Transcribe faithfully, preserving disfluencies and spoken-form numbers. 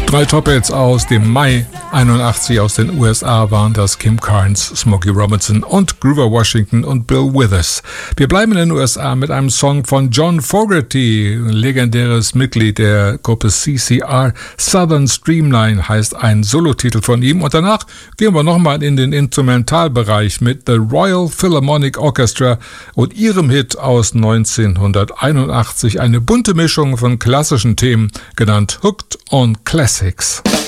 Drei Top-Hits aus dem Mai einundachtzig aus den U S A waren das Kim Carnes, Smokey Robinson und Grover Washington und Bill Withers. Wir bleiben in den U S A mit einem Song von John Fogerty, ein legendäres Mitglied der Gruppe C C R. Southern Streamline heißt ein Solotitel von ihm. Und danach gehen wir nochmal in den Instrumentalbereich mit The Royal Philharmonic Orchestra und ihrem Hit aus neunzehnhunderteinundachtzig. Eine bunte Mischung von klassischen Themen, genannt Hooked on Classics.